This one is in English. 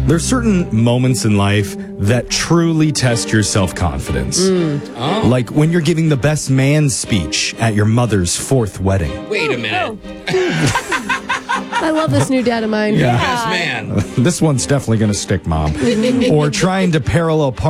There's certain moments in life that truly test your self-confidence. Like when you're giving the best man speech at your mother's 4th wedding. Wait a minute. I love this new dad of mine. Yeah. Yes, man. This one's definitely going to stick, Mom. Or trying to parallel park